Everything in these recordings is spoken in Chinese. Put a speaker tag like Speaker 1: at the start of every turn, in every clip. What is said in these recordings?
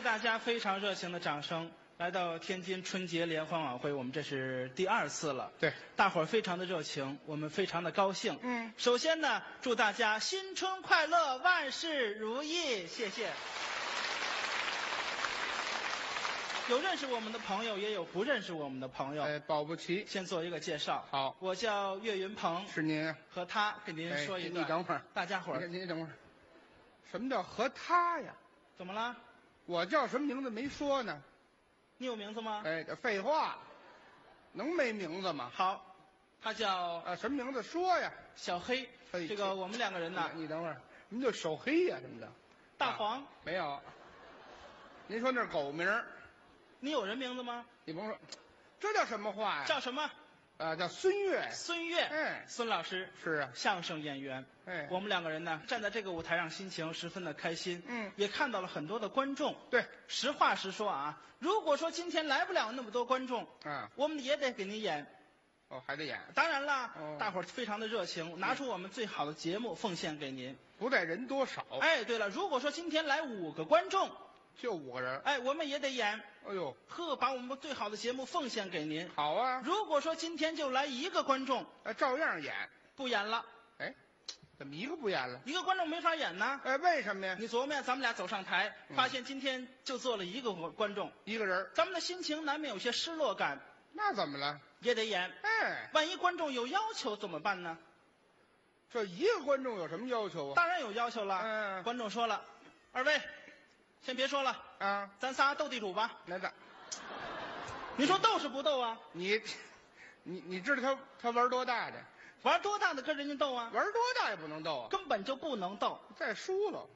Speaker 1: 大家非常热情的掌声，来到天津春节联欢晚会，我们这是第2次了。
Speaker 2: 对，
Speaker 1: 大伙儿非常的热情，我们非常的高兴。首先呢，祝大家新春快乐，万事如意，谢谢。有认识我们的朋友，也有不认识我们的朋友。
Speaker 2: 保不齐。
Speaker 1: 先做一个介绍。
Speaker 2: 好，
Speaker 1: 我叫岳云鹏。
Speaker 2: 是您。
Speaker 1: 和他给您说一个。
Speaker 2: 你等会儿，
Speaker 1: 大家伙儿。
Speaker 2: 您等会儿。什么叫和他呀？
Speaker 1: 怎么了？
Speaker 2: 我叫什么名字没说呢？
Speaker 1: 你有名字吗？
Speaker 2: 这废话，能没名字吗？
Speaker 1: 好，他叫
Speaker 2: 什么名字说呀？
Speaker 1: 小黑。这个我们2个人呢。
Speaker 2: 你等会儿，什么叫小黑呀？什么的？
Speaker 1: 大黄。
Speaker 2: 没有。您说那是狗名。
Speaker 1: 你有人名字吗？
Speaker 2: 你甭说，这叫什么话呀？
Speaker 1: 叫什么？
Speaker 2: 叫孙越。
Speaker 1: 孙越。孙老师
Speaker 2: 是啊，
Speaker 1: 相声演员。我们2个人呢，站在这个舞台上，心情十分的开心。也看到了很多的观众。
Speaker 2: 对，
Speaker 1: 实话实说啊，如果说今天来不了那么多观众，我们也得给您演。
Speaker 2: 还得演。
Speaker 1: 当然了，大伙儿非常的热情，拿出我们最好的节目奉献给您。
Speaker 2: 不在人多少。
Speaker 1: 对了，如果说今天来5个观众。
Speaker 2: 就5个人，
Speaker 1: 我们也得演。
Speaker 2: 哎呦，
Speaker 1: 把我们最好的节目奉献给您。
Speaker 2: 好啊。
Speaker 1: 如果说今天就来1个观众，
Speaker 2: 照样演，
Speaker 1: 不演了。
Speaker 2: 怎么1个不演了？1
Speaker 1: 个观众没法演呢。
Speaker 2: 为什么呀？
Speaker 1: 你琢磨，咱们俩走上台，发现今天就坐了1个观众
Speaker 2: ，1个人，
Speaker 1: 咱们的心情难免有些失落感。
Speaker 2: 那怎么了？
Speaker 1: 也得演。万一观众有要求怎么办呢？
Speaker 2: 这1个观众有什么要求啊？
Speaker 1: 当然有要求了。观众说了：“2位。”先别说了咱仨斗地主吧。
Speaker 2: 来的，
Speaker 1: 你说斗是不斗啊？
Speaker 2: 你知道他玩多大的？
Speaker 1: 玩多大的跟人家斗啊？
Speaker 2: 玩多大也不能斗啊，
Speaker 1: 根本就不能斗。
Speaker 2: 再输了。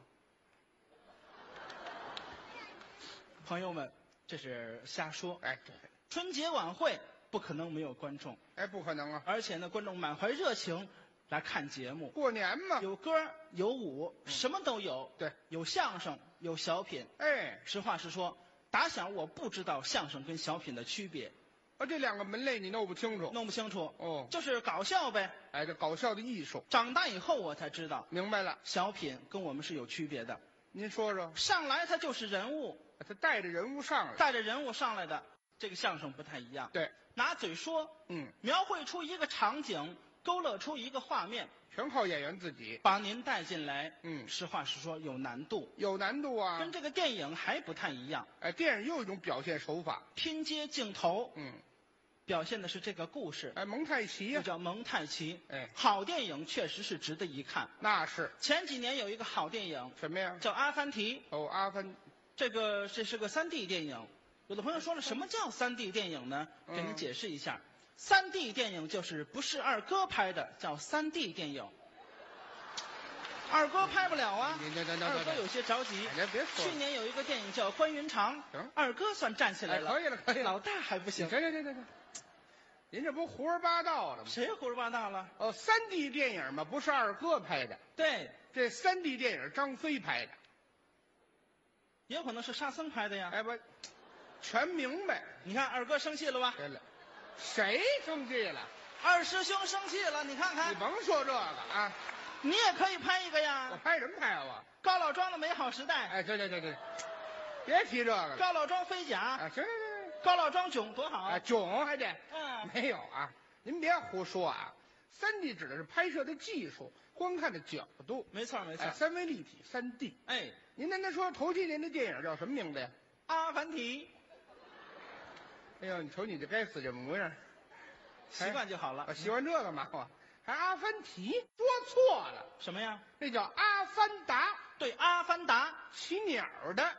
Speaker 1: 朋友们，这是瞎说。
Speaker 2: 对，
Speaker 1: 春节晚会不可能没有观众。
Speaker 2: 不可能啊！
Speaker 1: 而且呢，观众满怀热情。来看节目，
Speaker 2: 过年嘛，
Speaker 1: 有歌有舞，什么都有。
Speaker 2: 对，
Speaker 1: 有相声，有小品。实话实说，打小我不知道相声跟小品的区别。
Speaker 2: 这2个门类你弄不清楚？
Speaker 1: 弄不清楚。就是搞笑呗。
Speaker 2: 这搞笑的艺术。
Speaker 1: 长大以后我才知道。
Speaker 2: 明白了，
Speaker 1: 小品跟我们是有区别的。
Speaker 2: 您说说。
Speaker 1: 上来他就是人物，
Speaker 2: 他带着人物上来，
Speaker 1: 带着人物上来的，这个相声不太一样。
Speaker 2: 对，
Speaker 1: 拿嘴说，描绘出一个场景。勾勒出一个画面，
Speaker 2: 全靠演员自己
Speaker 1: 把您带进来。实话实说，有难度，
Speaker 2: 有难度啊，
Speaker 1: 跟这个电影还不太一样。
Speaker 2: 电影又一种表现手法，
Speaker 1: 拼接镜头，表现的是这个故事。
Speaker 2: 蒙太奇呀，
Speaker 1: 叫蒙太奇。好电影确实是值得一看。
Speaker 2: 那是。
Speaker 1: 前几年有一个好电影，
Speaker 2: 什么呀？
Speaker 1: 叫《阿凡提》。
Speaker 2: 阿凡，
Speaker 1: 这是个3D 电影。有的朋友说了，什么叫3D 电影呢？给您解释一下。3D 电影就是不是二哥拍的，叫3D 电影。二哥拍不了啊，二哥有些着急。
Speaker 2: 别说。
Speaker 1: 去年有一个电影叫《关云长》，二哥算站起来了。
Speaker 2: 可以了，
Speaker 1: 老大还不行。
Speaker 2: 行，您这不胡说八道了吗？
Speaker 1: 谁胡说八道了
Speaker 2: ？3D 电影嘛，不是二哥拍的。
Speaker 1: 对，
Speaker 2: 这3D 电影张飞拍的，
Speaker 1: 也有可能是沙僧拍的呀。
Speaker 2: 不，全明白。
Speaker 1: 你看二哥生气了吧？
Speaker 2: 对了。谁生气了？
Speaker 1: 二师兄生气了，你看看。
Speaker 2: 你甭说这个啊，
Speaker 1: 你也可以拍一个呀。
Speaker 2: 我拍什么拍啊？我
Speaker 1: 高老庄的美好时代。
Speaker 2: 对，别提这个了。
Speaker 1: 高老庄飞甲。
Speaker 2: 行。
Speaker 1: 高老庄囧多好。
Speaker 2: 囧还得。没有啊，您别胡说啊。3D 指的是拍摄的技术，观看的角度。
Speaker 1: 没错。
Speaker 2: 三维立体3D。您那说头7年的电影叫什么名字呀？
Speaker 1: 阿凡提。
Speaker 2: 哎呦，你瞅你这该死这模样，
Speaker 1: 习惯就好了。
Speaker 2: 喜欢这个嘛？还阿凡提，说错了。
Speaker 1: 什么呀？
Speaker 2: 那叫阿凡达。
Speaker 1: 对，阿凡达，
Speaker 2: 骑鸟的。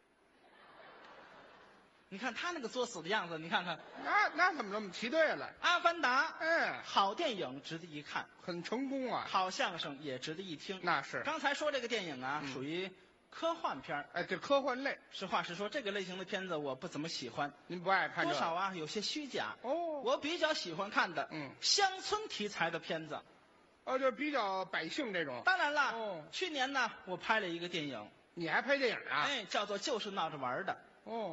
Speaker 1: 你看他那个作死的样子，你看看。
Speaker 2: 那怎么这么骑对了？
Speaker 1: 阿凡达，好电影值得一看，
Speaker 2: 很成功啊。
Speaker 1: 好相声也值得一听。
Speaker 2: 那是。
Speaker 1: 刚才说这个电影啊，属于科幻片。
Speaker 2: 这科幻类。
Speaker 1: 实话实说，这个类型的片子我不怎么喜欢。
Speaker 2: 您不爱看
Speaker 1: 多少啊？有些虚假。我比较喜欢看的，乡村题材的片子。
Speaker 2: 就比较百姓这种。
Speaker 1: 当然了。去年呢，我拍了一个电影。
Speaker 2: 你还拍电影啊？
Speaker 1: 叫做《就是闹着玩的》。